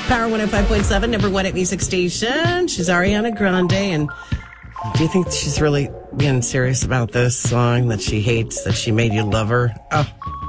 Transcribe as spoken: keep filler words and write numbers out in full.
Power one oh five point seven, number one at music station. She's Ariana Grande. And do you think she's really being serious about this song that she hates, that she made you love her? Oh,